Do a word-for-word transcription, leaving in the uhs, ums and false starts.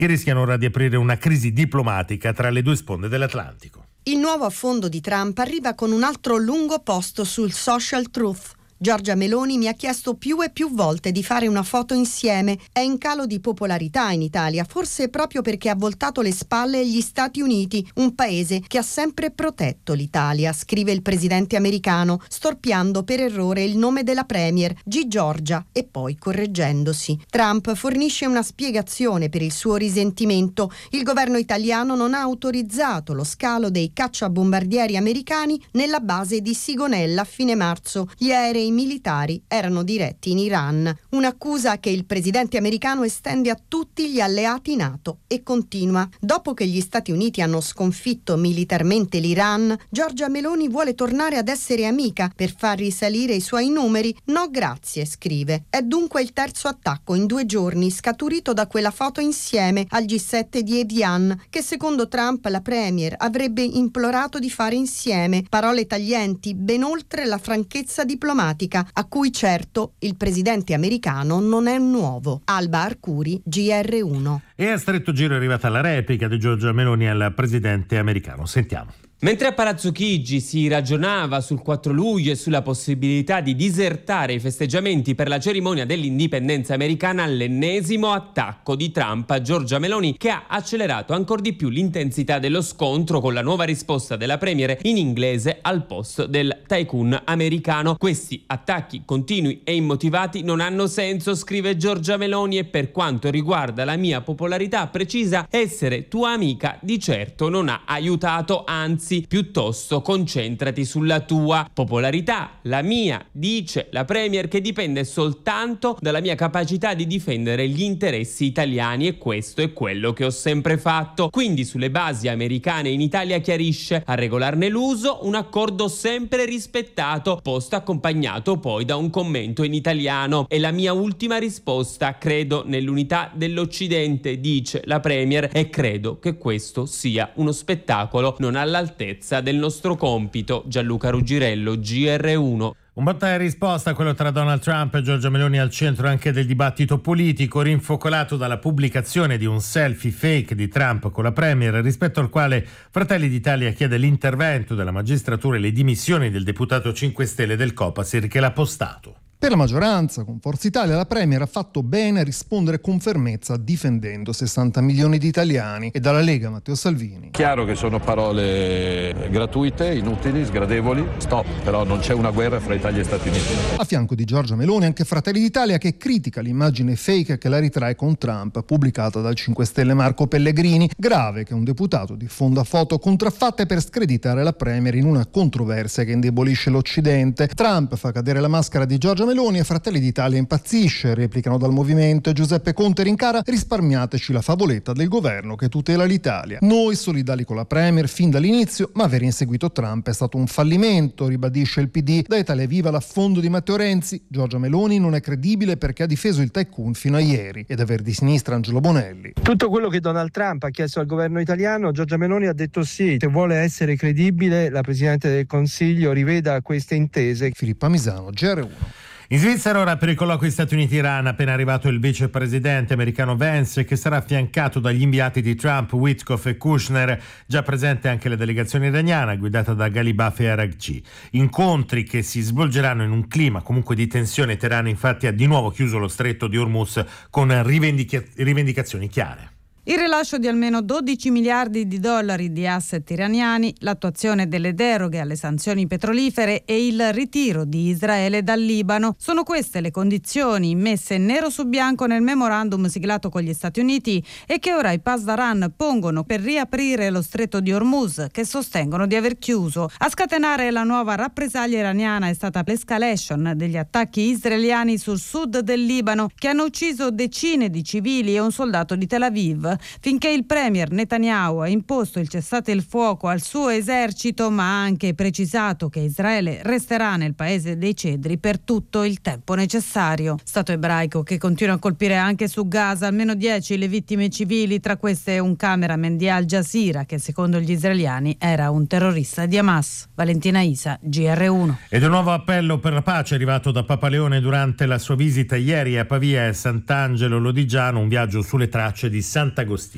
che rischiano ora di aprire una crisi diplomatica tra le due sponde dell'Atlantico. Il nuovo affondo di Trump arriva con un altro lungo post sul Social Truth. Giorgia Meloni mi ha chiesto più e più volte di fare una foto insieme. È in calo di popolarità in Italia, forse proprio perché ha voltato le spalle agli Stati Uniti, un paese che ha sempre protetto l'Italia, scrive il presidente americano, storpiando per errore il nome della premier, G. Giorgia, e poi correggendosi. Trump fornisce una spiegazione per il suo risentimento. Il governo italiano non ha autorizzato lo scalo dei cacciabombardieri americani nella base di Sigonella a fine marzo. Gli aerei militari erano diretti in Iran. Un'accusa che il presidente americano estende a tutti gli alleati NATO e continua. Dopo che gli Stati Uniti hanno sconfitto militarmente l'Iran, Giorgia Meloni vuole tornare ad essere amica per far risalire i suoi numeri. No grazie, scrive. È dunque il terzo attacco in due giorni, scaturito da quella foto insieme al G sette di Evian, che secondo Trump la premier avrebbe implorato di fare insieme. Parole taglienti, ben oltre la franchezza diplomatica, a cui certo il presidente americano non è nuovo. Alba Arcuri, G R uno. E a stretto giro è arrivata la replica di Giorgia Meloni al presidente americano. Sentiamo. Mentre a Palazzo Chigi si ragionava sul quattro luglio e sulla possibilità di disertare i festeggiamenti per la cerimonia dell'indipendenza americana, l'ennesimo attacco di Trump a Giorgia Meloni, che ha accelerato ancor di più l'intensità dello scontro con la nuova risposta della premier in inglese al post del tycoon americano. Questi attacchi continui e immotivati non hanno senso, scrive Giorgia Meloni, e per quanto riguarda la mia popolarità, precisa, essere tua amica di certo non ha aiutato, anzi piuttosto concentrati sulla tua popolarità. La mia, dice la premier, che dipende soltanto dalla mia capacità di difendere gli interessi italiani, e questo è quello che ho sempre fatto. Quindi sulle basi americane in Italia, chiarisce, a regolarne l'uso un accordo sempre rispettato, post accompagnato poi da un commento in italiano. E la mia ultima risposta: credo nell'unità dell'Occidente, dice la premier, e credo che questo sia uno spettacolo non all'altezza del nostro compito. Gianluca Ruggirello, G R uno. Un botta e risposta, quello tra Donald Trump e Giorgia Meloni, al centro anche del dibattito politico, rinfocolato dalla pubblicazione di un selfie fake di Trump con la premier, rispetto al quale Fratelli d'Italia chiede l'intervento della magistratura e le dimissioni del deputato cinque Stelle del Copasir che l'ha postato. Per la maggioranza, con Forza Italia, la premier ha fatto bene a rispondere con fermezza difendendo sessanta milioni di italiani, e dalla Lega Matteo Salvini. Chiaro che sono parole gratuite, inutili, sgradevoli. Stop, però non c'è una guerra fra Italia e Stati Uniti. A fianco di Giorgia Meloni anche Fratelli d'Italia, che critica l'immagine fake che la ritrae con Trump, pubblicata dal cinque Stelle Marco Pellegrini. Grave che un deputato diffonda foto contraffatte per screditare la premier in una controversia che indebolisce l'Occidente. Trump fa cadere la maschera di Giorgia Meloni e Fratelli d'Italia impazzisce, replicano dal movimento, e Giuseppe Conte rincara: risparmiateci la favoletta del governo che tutela l'Italia. Noi solidali con la premier fin dall'inizio, ma aver inseguito Trump è stato un fallimento, ribadisce il P D. Da Italia Viva l'affondo di Matteo Renzi: Giorgia Meloni non è credibile perché ha difeso il tycoon fino a ieri, ed aver di sinistra Angelo Bonelli. Tutto quello che Donald Trump ha chiesto al governo italiano, Giorgia Meloni ha detto sì. Se vuole essere credibile, la Presidente del Consiglio riveda queste intese. Filippa Misano, G R uno. In Svizzera ora per il colloquio Stati Uniti-Iran, appena arrivato il vicepresidente americano Vance, che sarà affiancato dagli inviati di Trump, Witkoff e Kushner, già presente anche la delegazione iraniana guidata da Ghalibaf e Araghchi. Incontri che si svolgeranno in un clima comunque di tensione. Teheran infatti ha di nuovo chiuso lo stretto di Hormuz con rivendica- rivendicazioni chiare. Il rilascio di almeno dodici miliardi di dollari di asset iraniani, l'attuazione delle deroghe alle sanzioni petrolifere e il ritiro di Israele dal Libano. Sono queste le condizioni messe nero su bianco nel memorandum siglato con gli Stati Uniti e che ora i Pasdaran pongono per riaprire lo stretto di Hormuz, che sostengono di aver chiuso. A scatenare la nuova rappresaglia iraniana è stata l'escalation degli attacchi israeliani sul sud del Libano, che hanno ucciso decine di civili e un soldato di Tel Aviv, finché il premier Netanyahu ha imposto il cessate il fuoco al suo esercito, ma ha anche precisato che Israele resterà nel paese dei cedri per tutto il tempo necessario. Stato ebraico che continua a colpire anche su Gaza, almeno dieci le vittime civili, tra queste un cameraman di Al Jazeera che secondo gli israeliani era un terrorista di Hamas. Valentina Isa, G R uno. Ed un nuovo appello per la pace arrivato da Papa Leone durante la sua visita ieri a Pavia e Sant'Angelo Lodigiano, un viaggio sulle tracce di Sant'Agostino.